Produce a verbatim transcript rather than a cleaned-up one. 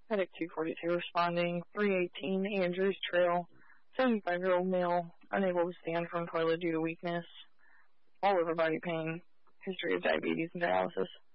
Medic two forty-two responding, three eighteen Andrews Trail, seventy-five-year-old male, unable to stand from toilet due to weakness, all over body pain, history of diabetes and dialysis.